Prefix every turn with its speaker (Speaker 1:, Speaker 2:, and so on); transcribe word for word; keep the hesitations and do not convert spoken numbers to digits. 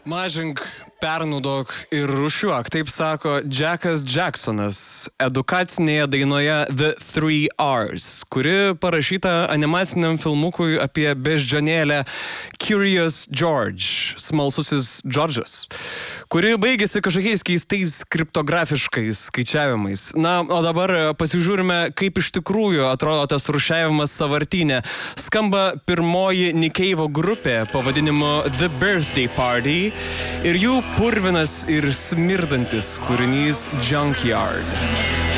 Speaker 1: Mažink, pernaudok ir rūšiuok, taip sako Jackas Jacksonas edukacinėje dainoje The Three R's, kuri parašyta animaciniam filmukui apie beždžionėlę Curious George, smalsusis Džordžas, kuri baigėsi kažkokiais keistais kriptografiškais skaičiavimais. Na, o dabar pasižiūrime, kaip iš tikrųjų atrodo tas rūšiavimas sąvartyne. Skamba pirmoji Nick Cave grupė pavadinimu The Birthday Party ir jų purvinas ir smirdantis kūrinys Junkyard.